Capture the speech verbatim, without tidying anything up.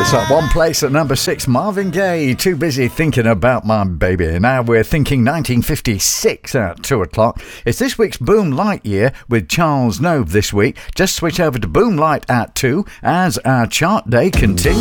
It's at one place at number six, Marvin Gaye, Too Busy Thinking About My Baby. Now we're thinking nineteen fifty-six at two o'clock. It's this week's Boom Light year with Charles Nove this week. Just switch over to Boom Light at two as our chart day continues.